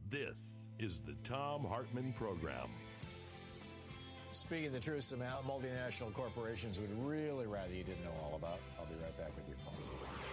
This is the Thom Hartmann Program. Speaking the truth, some multinational corporations would really rather you didn't know all about. I'll be right back with your phone.